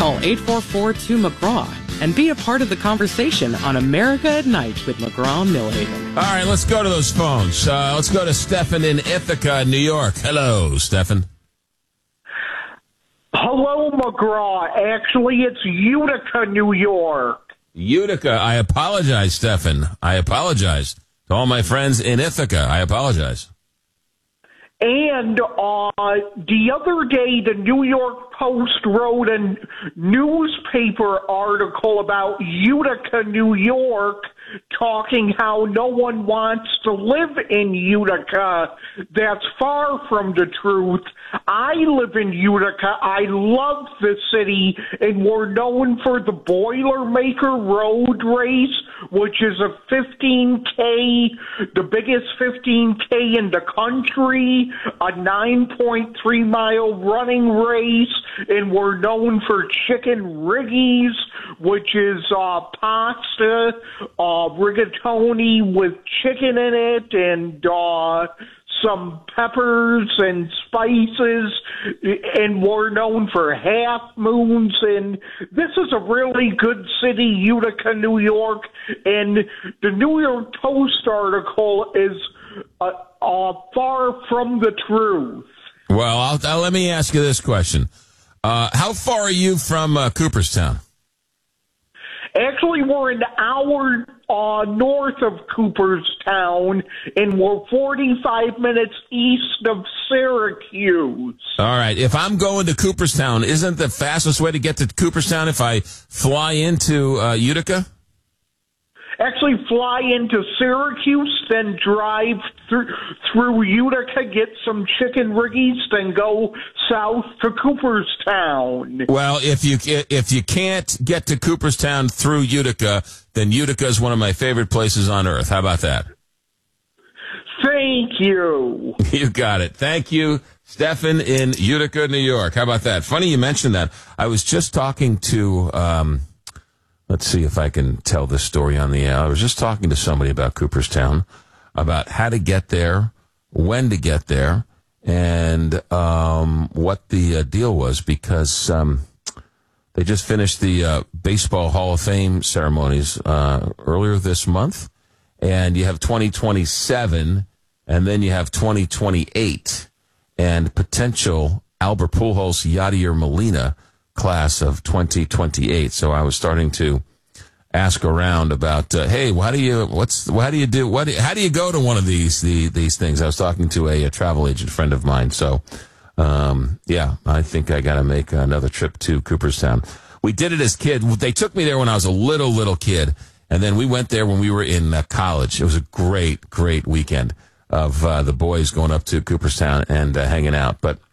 Call 844-2-McGraw and be a part of the conversation on America at Night with McGraw and Millhaven. All right, let's go to those phones. Let's go to Stephen in Ithaca, New York. Hello, Stephen. Hello, McGraw. Actually, it's Utica, New York. Utica. I apologize, Stephen. I apologize to all my friends in Ithaca. I apologize. And the other day, the New York Post wrote a newspaper article about Utica, New York, talking how no one wants to live in Utica. That's far from the truth. I live in Utica. I love the city, and we're known for the Boilermaker Road Race, which is a 15K, the biggest 15K in the country, a 9.3-mile running race, and we're known for chicken riggies, which is pasta, rigatoni with chicken in it, and some peppers and spices, and we're known for half moons. And this is a really good city, Utica, New York. And the New York Post article is far from the truth. Well, let me ask you this question. How far are you from Cooperstown? Actually, we're an hour north of Cooperstown, and we're 45 minutes east of Syracuse. All right. If I'm going to Cooperstown, isn't the fastest way to get to Cooperstown if I fly into Utica? Actually, fly into Syracuse, then drive through Utica, get some chicken riggies, then go south to Cooperstown. Well, if you can't get to Cooperstown through Utica, then Utica is one of my favorite places on earth. How about that? Thank you. You got it. Thank you, Stephen in Utica, New York. How about that? Funny you mentioned that. I was just talking to... let's see if I can tell this story on the air. I was just talking to somebody about Cooperstown, about how to get there, when to get there, and what the deal was, because they just finished the Baseball Hall of Fame ceremonies earlier this month, and you have 2027, and then you have 2028, and potential Albert Pujols, Yadier Molina class of 2028. So I was starting to ask around about, hey, how do you go to one of these things? I was talking to a travel agent friend of mine. So, yeah, I think I got to make another trip to Cooperstown. We did it as kids. They took me there when I was a little kid. And then we went there when we were in college. It was a great weekend of the boys going up to Cooperstown and hanging out. But